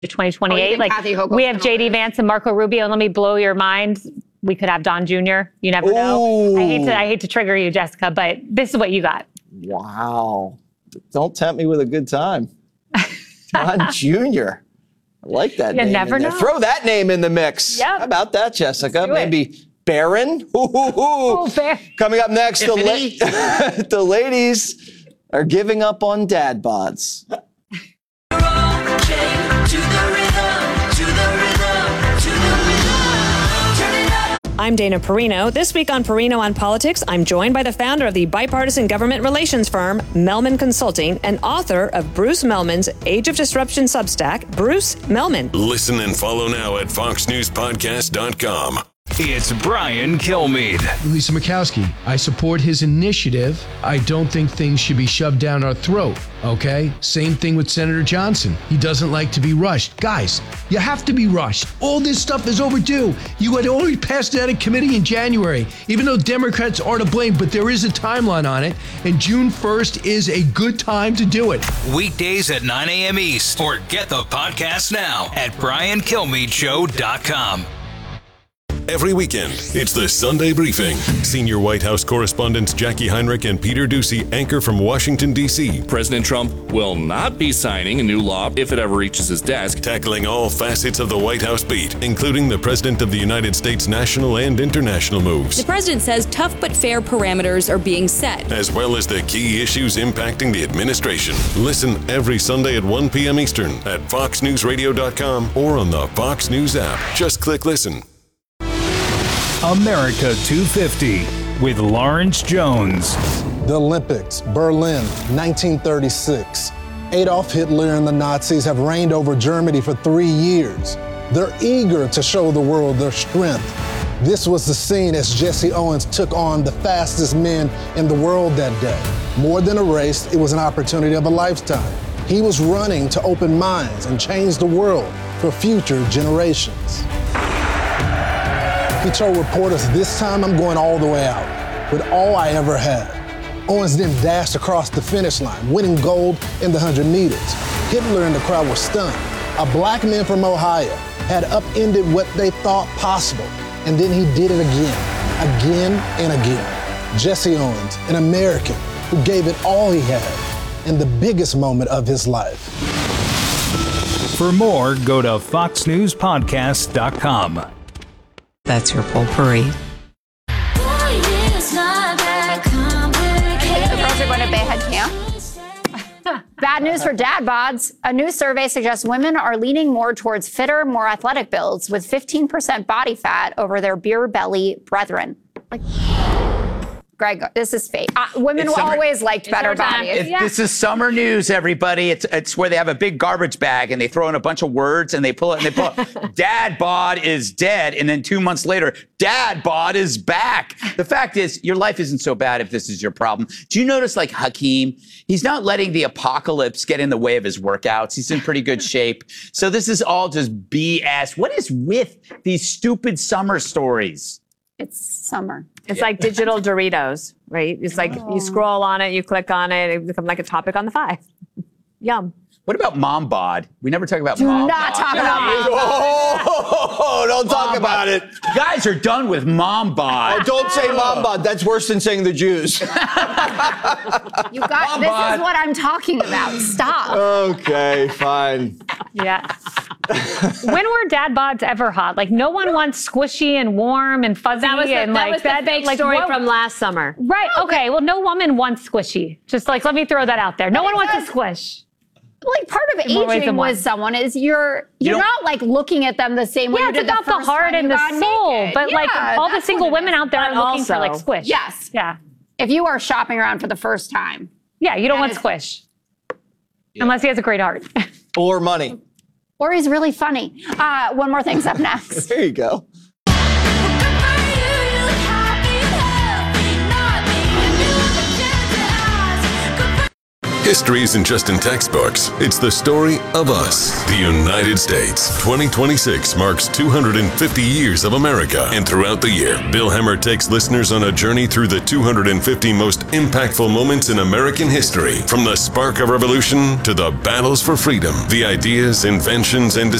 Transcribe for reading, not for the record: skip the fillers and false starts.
2028. Like we have J.D. Vance and Marco Rubio. And let me blow your mind. We could have Don Jr. You never know. I hate to trigger you, Jessica, but this is what you got. Wow. Don't tempt me with a good time. Don Jr. I like that name. You never know. Throw that name in the mix. Yep. How about that, Jessica? Do Maybe Barron? Coming up next, the ladies are giving up on dad bods. I'm Dana Perino. This week on Perino on Politics, I'm joined by the founder of the bipartisan government relations firm, Melman Consulting, and author of Bruce Melman's Age of Disruption Substack, Bruce Melman. Listen and follow now at foxnewspodcast.com. It's Brian Kilmeade. Lisa Murkowski, I support his initiative. I don't think things should be shoved down our throat, okay? Same thing with Senator Johnson. He doesn't like to be rushed. Guys, you have to be rushed. All this stuff is overdue. You had already passed it out of committee in January, even though Democrats are to blame, but there is a timeline on it, and June 1st is a good time to do it. Weekdays at 9 a.m. East, or get the podcast now at briankilmeadshow.com. Every weekend, it's the Sunday Briefing. Senior White House correspondents Jackie Heinrich and Peter Doocy anchor from Washington, D.C. President Trump will not be signing a new law if it ever reaches his desk. Tackling all facets of the White House beat, including the President of the United States' national and international moves. The president says tough but fair parameters are being set, as well as the key issues impacting the administration. Listen every Sunday at 1 p.m. Eastern at foxnewsradio.com or on the Fox News app. Just click listen. America 250 with Lawrence Jones. The Olympics, Berlin, 1936. Adolf Hitler and the Nazis have reigned over Germany for 3 years. They're eager to show the world their strength. This was the scene as Jesse Owens took on the fastest men in the world that day. More than a race, it was an opportunity of a lifetime. He was running to open minds and change the world for future generations. He told reporters, "This time I'm going all the way out with all I ever had." Owens then dashed across the finish line, winning gold in the 100 meters. Hitler and the crowd were stunned. A black man from Ohio had upended what they thought possible, and then he did it again and again. Jesse Owens, an American who gave it all he had in the biggest moment of his life. For more, go to foxnewspodcast.com. That's your potpourri. The girls are going to Bayhead Camp. Bad news for dad bods. A new survey suggests women are leaning more towards fitter, more athletic builds with 15% body fat over their beer belly brethren. Greg, this is fake. Women always liked better bodies. This is summer news, everybody. It's where they have a big garbage bag and they throw in a bunch of words and they pull it and they pull it. Dad bod is dead. And then 2 months later, dad bod is back. The fact is, your life isn't so bad if this is your problem. Do you notice, like Hakeem, he's not letting the apocalypse get in the way of his workouts. He's in pretty good shape. So this is all just BS. What is with these stupid summer stories? It's summer. It's like digital Doritos, right? It's like you scroll on it, you click on it, it becomes like a topic on the 5. Yum. What about mom bod? We never talk about mom bod. Do not talk about mom bod. Oh, don't talk about it. You guys are done with mom bod. Oh, don't say mom bod. That's worse than saying the Jews. You got this is what I'm talking about. Stop. Okay, fine. Yeah. When were dad bods ever hot? Like, no one wants squishy and warm and fuzzy. That was the fake story from last summer. Right. Okay. Well, no woman wants squishy. Just like, let me throw that out there. No one wants a squish. Like, part of aging with someone is you're not like looking at them the same way. Yeah, you did it's about the heart and the soul. Naked. But like all the single women out there are looking also, for like squish. Yes. Yeah. If you are shopping around for the first time. Yeah, you don't want squish. Yeah. Unless he has a great heart. Or money. Or he's really funny. One more thing's up next. There you go. History isn't just in textbooks. It's the story of us, the United States. 2026 marks 250 years of America. And throughout the year, Bill Hemmer takes listeners on a journey through the 250 most impactful moments in American history. From the spark of revolution to the battles for freedom, the ideas, inventions, and